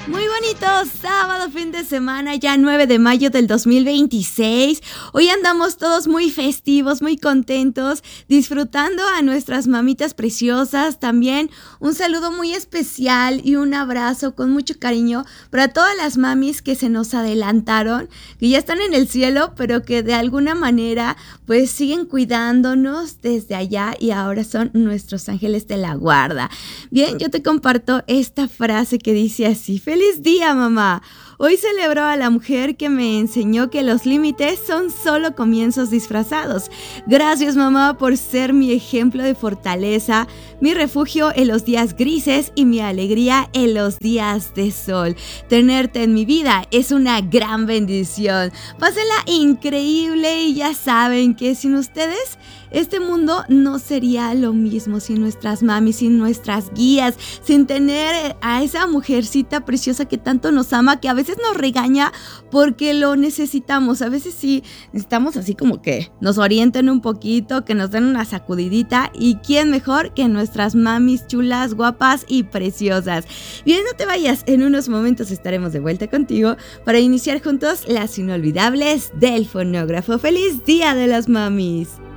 Muy bonito sábado, fin de semana, ya 9 de mayo del 2026. Hoy andamos todos muy festivos, muy contentos, disfrutando a nuestras mamitas preciosas. También un saludo muy especial y un abrazo con mucho cariño para todas las mamis que se nos adelantaron, que ya están en el cielo, pero que de alguna manera pues siguen cuidándonos desde allá y ahora son nuestros ángeles de la guarda. Bien, yo te comparto esta frase que dice así: ¡Feliz día, mamá! Hoy celebro a la mujer que me enseñó que los límites son solo comienzos disfrazados. Gracias, mamá, por ser mi ejemplo de fortaleza, mi refugio en los días grises y mi alegría en los días de sol. Tenerte en mi vida es una gran bendición. Pásenla increíble y ya saben que sin ustedes este mundo no sería lo mismo, sin nuestras mamis, sin nuestras guías, sin tener a esa mujercita preciosa que tanto nos ama, que a veces nos regaña porque lo necesitamos. A veces sí necesitamos así como que nos orienten un poquito, que nos den una sacudidita, y quién mejor que nuestras mamis chulas, guapas y preciosas. Bien, no te vayas, en unos momentos estaremos de vuelta contigo para iniciar juntos las inolvidables del fonógrafo. ¡Feliz Día de las Mamis!